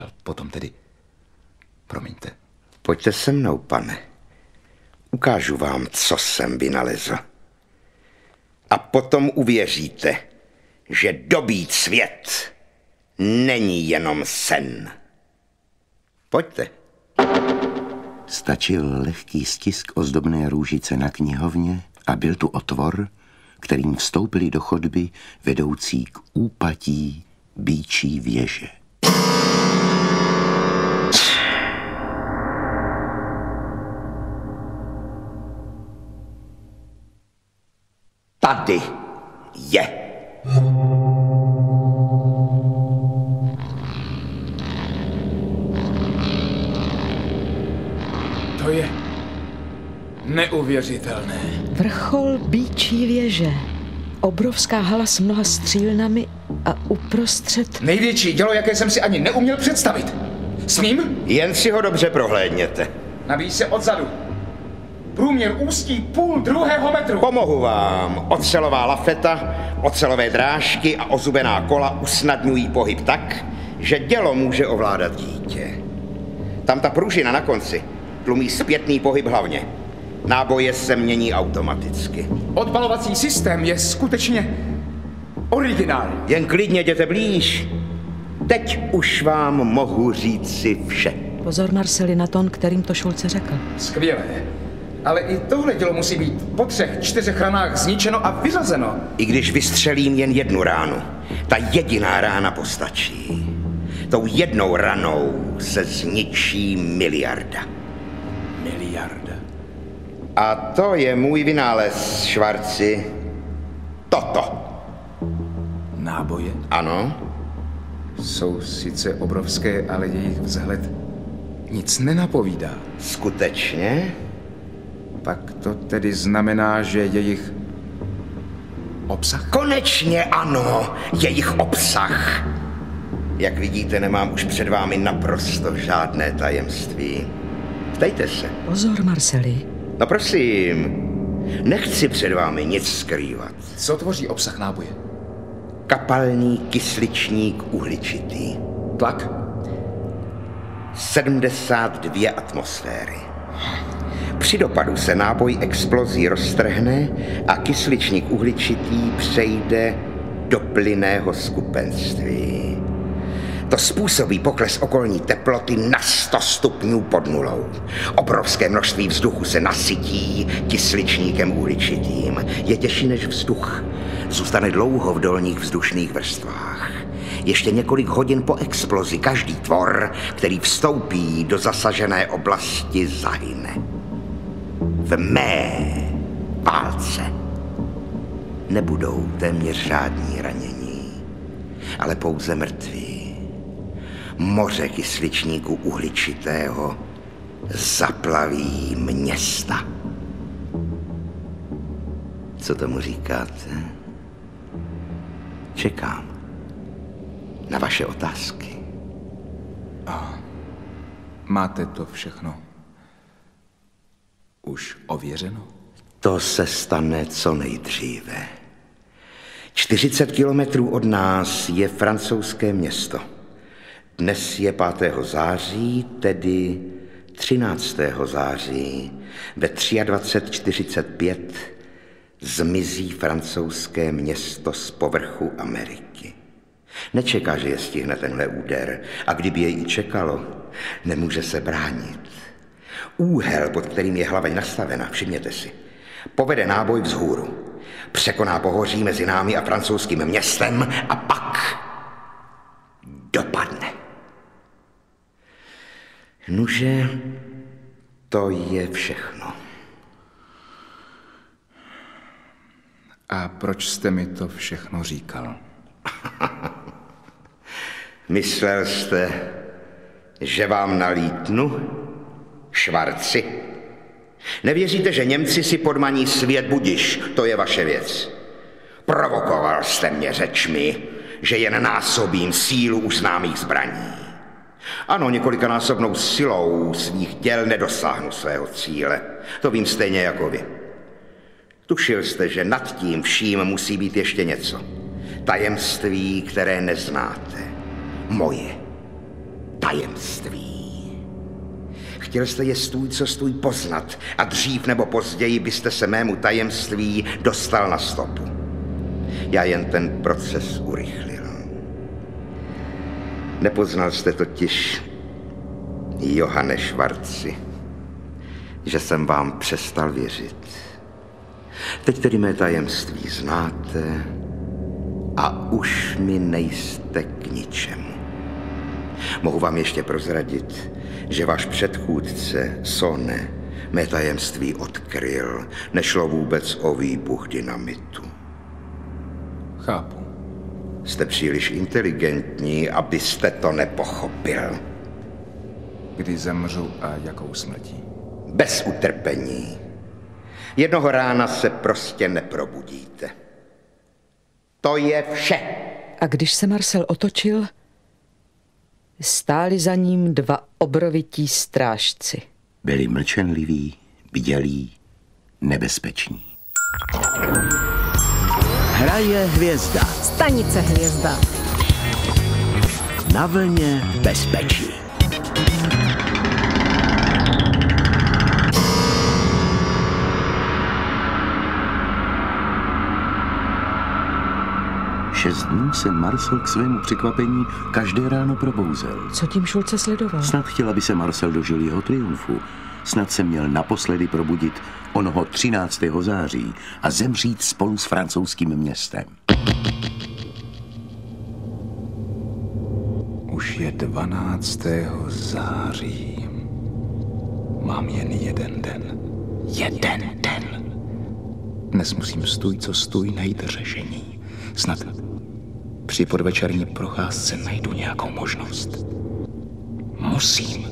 Potom tedy, promiňte. Pojďte se mnou, pane. Ukážu vám, co jsem vynalezl. A potom uvěříte, že dobít svět není jenom sen. Pojďte. Stačil lehký stisk ozdobné růžice na knihovně a byl tu otvor, kterým vstoupili do chodby vedoucí k úpatí býčí věže. Tady je. To je neuvěřitelné. Vrchol býčí věže. Obrovská hala s mnoha střílnami a uprostřed... Největší dělo, jaké jsem si ani neuměl představit. Smím? Jen si ho dobře prohlédněte. Nabíjí se odzadu. Průměr ústí 0,5 metru. Pomohu vám. Ocelová lafeta, ocelové drážky a ozubená kola usnadňují pohyb tak, že dělo může ovládat dítě. Tam ta pružina na konci tlumí zpětný pohyb hlavně. Náboje se mění automaticky. Odbalovací systém je skutečně originální. Jen klidně jděte blíž. Teď už vám mohu říci vše. Pozor, Marceli, na tón, kterým to Šulce řekl. Skvělé. Ale i tohle dělo musí být po 3-4 ranách zničeno a vyřazeno. I když vystřelím jen jednu ránu, ta jediná rána postačí. Tou jednou ranou se zničí miliarda. Miliarda. A to je můj vynález, Švarci. Toto. Náboje? Ano. Jsou sice obrovské, ale jejich vzhled nic nenapovídá. Skutečně? Pak to tedy znamená, že jejich obsah? Konečně ano, jejich obsah. Jak vidíte, nemám už před vámi naprosto žádné tajemství. Ptejte se. Pozor, Marceli. No prosím, nechci před vámi nic skrývat. Co tvoří obsah náboje? Kapalný kysličník uhličitý. Tlak? 72 atmosféry. Při dopadu se náboj explozí roztrhne a kysličník uhličitý přejde do plynného skupenství. To způsobí pokles okolní teploty na 100 stupňů pod nulou. Obrovské množství vzduchu se nasytí kysličníkem uhličitým. Je těžší než vzduch. Zůstane dlouho v dolních vzdušných vrstvách. Ještě několik hodin po explozi každý tvor, který vstoupí do zasažené oblasti, zahyne. V mé válce nebudou téměř žádní ranění, ale pouze mrtví. Moře kysličníku uhličitého zaplaví města. Co tomu říkáte? Čekám na vaše otázky. A máte to všechno už ověřeno? To se stane co nejdříve. 40 kilometrů od nás je francouzské město. Dnes je 5. září, tedy 13. září. Ve 23:45 zmizí francouzské město z povrchu Ameriky. Nečeká, že je stihne tenhle úder, a kdyby jej i čekalo, nemůže se bránit. Úhel, pod kterým je hlava nastavena, všimněte si, povede náboj vzhůru, překoná pohoří mezi námi a francouzským městem a pak dopadne. Nuže, to je všechno. A proč jste mi to všechno říkal? Myslel jste, že vám nalítnu, Švarci? Nevěříte, že Němci si podmaní svět, budiš, to je vaše věc. Provokoval jste mě řečmi, že jen násobím sílu už známých zbraní. Ano, několikanásobnou silou svých děl nedosáhnu svého cíle. To vím stejně jako vy. Tušil jste, že nad tím vším musí být ještě něco. Tajemství, které neznáte. Moje. tajemství. Chtěl jste je stůj co stůj poznat a dřív nebo později byste se mému tajemství dostal na stopu. Já jen ten proces urychlil. Nepoznal jste totiž, Johane Schwarzi, že jsem vám přestal věřit. Teď tedy mé tajemství znáte a už mi nejste k ničemu. Mohu vám ještě prozradit, že váš předchůdce Sone mé tajemství odkryl. Nešlo vůbec o výbuch dynamitu. Chápu. Jste příliš inteligentní, abyste to nepochopil. Kdy zemřu a jakou smrtí? Bez utrpení. Jednoho rána se prostě neprobudíte. To je vše. A když se Marcel otočil, stáli za ním dva obrovití strážci. Byli mlčenliví, bdělí, nebezpeční. Hraje hvězda. Stanice Hvězda. Na vlně bezpečí. Šest dní se Marcel k svému překvapení každé ráno probouzel. Co tím Šulce sledoval? Snad chtěl, aby se Marcel dožil jeho triumfu. Snad se měl naposledy probudit onoho 13. září a zemřít spolu s francouzským městem. Už je 12. září. Mám jen jeden den. Jeden den. Dnes musím stůj co stůj najít řešení. Snad při podvečerní procházce najdu nějakou možnost. Musím.